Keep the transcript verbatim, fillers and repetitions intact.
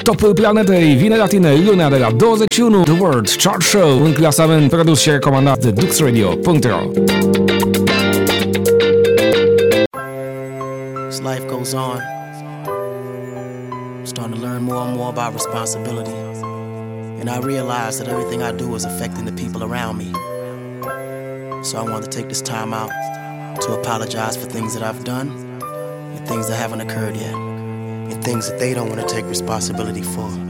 Top planetei, vineri tine, lunea de la douăzeci și unu. The World Chart Show, un clasament produs și recomandat de dux radio punct ro. As life goes on, I'm starting to learn more and more about responsibility. And I realize that everything I do is affecting the people around me. So I want to take this time out to apologize for things that I've done and things that haven't occurred yet and things that they don't want to take responsibility for.